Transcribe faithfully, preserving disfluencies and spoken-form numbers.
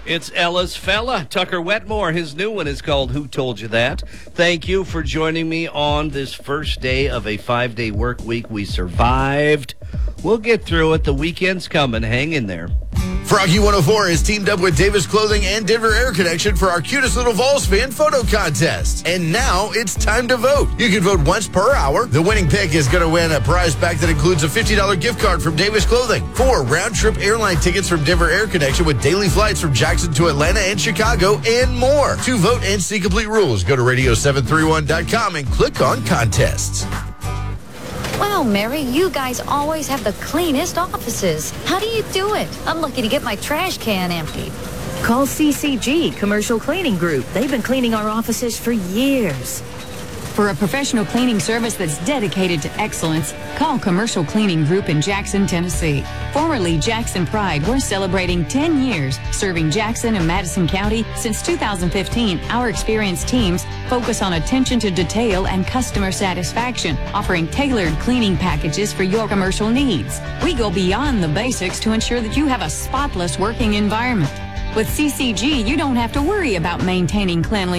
It's Ella's fella, Tucker Wetmore. His new one is called Who Told You That? Thank you for joining me on this first day of a five-day work week. We survived. We'll get through it. The weekend's coming. Hang in there. Froggy one oh four has teamed up with Davis Clothing and Denver Air Connection for our cutest little Vols fan photo contest. And now it's time to vote. You can vote once per hour. The winning pick is going to win a prize pack that includes a fifty dollars gift card from Davis Clothing, four round-trip airline tickets from Denver Air Connection with daily flights from Jackson to Atlanta and Chicago, and more. To vote and see complete rules, go to radio seven thirty-one dot com and click on contests. Wow, Mary, you guys always have the cleanest offices. How do you do it? I'm lucky to get my trash can emptied. Call C C G, Commercial Cleaning Group. They've been cleaning our offices for years. For a professional cleaning service that's dedicated to excellence, call Commercial Cleaning Group in Jackson, Tennessee. Formerly Jackson Pride, we're celebrating ten years serving Jackson and Madison County. Since two thousand fifteen, our experienced teams focus on attention to detail and customer satisfaction, offering tailored cleaning packages for your commercial needs. We go beyond the basics to ensure that you have a spotless working environment. With C C G, you don't have to worry about maintaining cleanliness